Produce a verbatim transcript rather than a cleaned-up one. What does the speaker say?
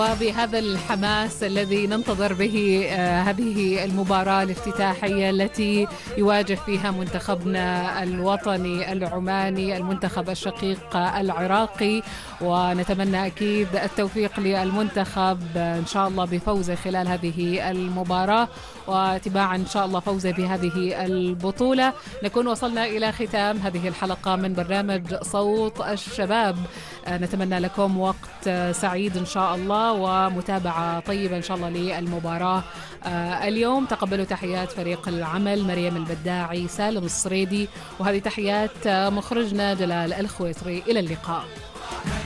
وبهذا الحماس الذي ننتظر به آه هذه المباراة الافتتاحية التي يواجه فيها منتخبنا الوطني العماني المنتخب الشقيق العراقي، ونتمنى أكيد التوفيق للمنتخب إن شاء الله بفوزه خلال هذه المباراة، وتباعا إن شاء الله فوزه بهذه البطولة. نكون وصلنا إلى ختام هذه الحلقة من برنامج صوت الشباب. نتمنى لكم وقت سعيد إن شاء الله ومتابعة طيبة إن شاء الله للمباراة اليوم. تقبلوا تحيات فريق العمل مريم البداعي، سالم الصريدي، وهذه تحيات مخرجنا جلال الخويطري. إلى اللقاء.